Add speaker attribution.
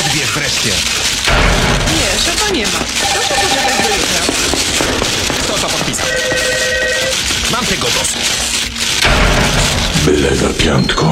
Speaker 1: Odbierz wreszcie.
Speaker 2: Nie, szefa nie ma. Proszę poczekać do jutra.
Speaker 1: Kto to podpisał? Mam tego dosyć.
Speaker 3: Byle za piątką.